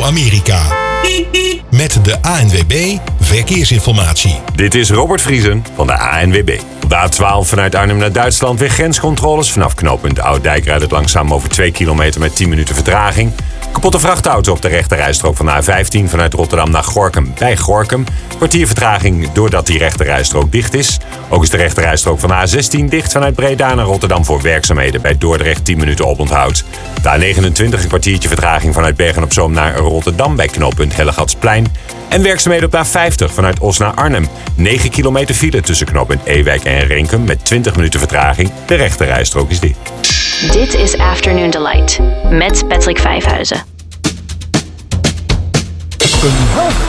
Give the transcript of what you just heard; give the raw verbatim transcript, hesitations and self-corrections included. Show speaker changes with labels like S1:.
S1: Amerika. Met de A N W B Verkeersinformatie.
S2: Dit is Robert Vriesen van de A N W B. Op de A twaalf vanuit Arnhem naar Duitsland weer grenscontroles. Vanaf knooppunt Ouddijk rijdt het langzaam over twee kilometer met tien minuten vertraging. Kapotte vrachtauto op de rechterrijstrook van de A vijftien vanuit Rotterdam naar Gorinchem bij Gorinchem. Kwartier vertraging doordat die rechterrijstrook dicht is. Ook is de rechterrijstrook van de A zestien dicht vanuit Breda naar Rotterdam voor werkzaamheden bij Dordrecht tien minuten oponthoud. De A negenentwintig een kwartiertje vertraging vanuit Bergen-op-Zoom naar Rotterdam bij knooppunt Hellegatsplein. En werkzaamheden op de A vijftig vanuit Os naar Arnhem. negen kilometer file tussen knooppunt Ewijk en Renkum met twintig minuten vertraging. De rechterrijstrook is dicht.
S3: Dit is Afternoon Delight met Patrick Vijfhuizen.